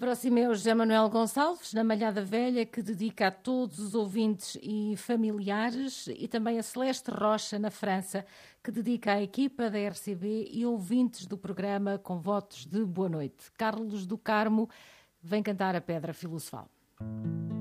próximo é o José Manuel Gonçalves, na Malhada Velha, que dedica a todos os ouvintes e familiares, e também a Celeste Rocha, na França, que dedica à equipa da RCB e ouvintes do programa com votos de boa noite. Carlos do Carmo vem cantar a Pedra Filosofal.